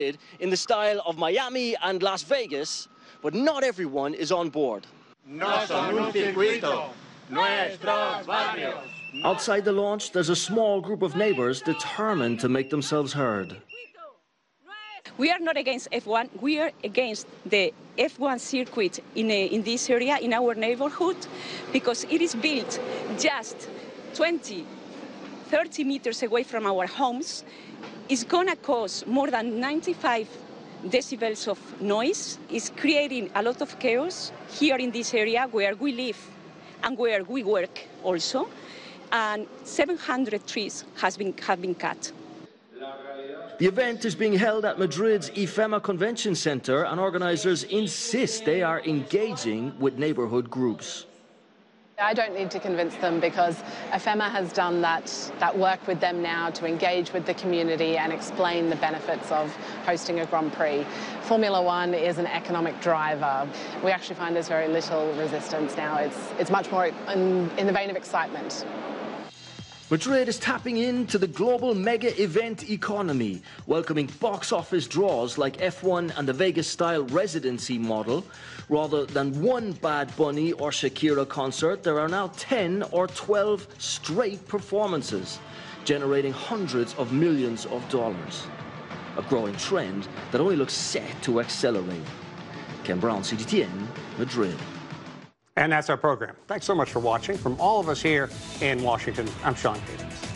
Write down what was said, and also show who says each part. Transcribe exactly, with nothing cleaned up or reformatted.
Speaker 1: in the style of Miami and Las Vegas, but not everyone is on board.
Speaker 2: No son un circuito, nuestros barrios.
Speaker 1: Outside the launch, there's a small group of neighbors determined to make themselves heard.
Speaker 3: We are not against F one, we are against the F one circuit in, a, in this area, in our neighborhood, because it is built just twenty, thirty meters away from our homes. It's gonna cause more than ninety-five decibels of noise. It's creating a lot of chaos here in this area where we live and where we work also. And seven hundred trees has been, have been cut.
Speaker 1: The event is being held at Madrid's IFEMA Convention Center, and organizers insist they are engaging with neighborhood groups.
Speaker 4: I don't need to convince them because IFEMA has done that, that work with them now to engage with the community and explain the benefits of hosting a Grand Prix. Formula One is an economic driver. We actually find there's very little resistance now. It's, it's much more in, in the vein of excitement.
Speaker 1: Madrid is tapping into the global mega-event economy, welcoming box office draws like F one and the Vegas-style residency model. Rather than one Bad Bunny or Shakira concert, there are now ten or twelve straight performances, generating hundreds of millions of dollars. A growing trend that only looks set to accelerate. Ken Brown, C G T N, Madrid.
Speaker 5: And that's our program. Thanks so much for watching. From all of us here in Washington, I'm Sean Peters.